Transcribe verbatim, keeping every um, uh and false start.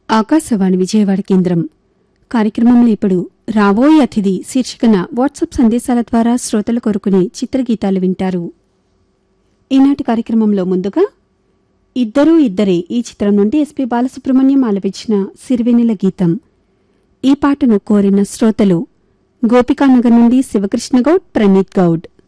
ఆకాశవాణి విజయవాడ కేంద్రం కార్యక్రమంలో ఇప్పుడు రాబోయే అతిథి శీర్షికన వాట్సాప్ సందేశాల ద్వారా శ్రోతలు కోరుకునే చిత్రగీతాలు వింటారు. ఈనాటి కార్యక్రమంలో ముందుగా ఇద్దరూ ఇద్దరే ఈ చిత్రం నుండి ఎస్పీ బాలసుబ్రహ్మణ్యం ఆలపించిన సిరివెన్నెల గీతం. ఈ పాటను కోరిన శ్రోతలు గోపికానగర్ నుండి శివకృష్ణ గౌడ్, ప్రణీత్ గౌడ్.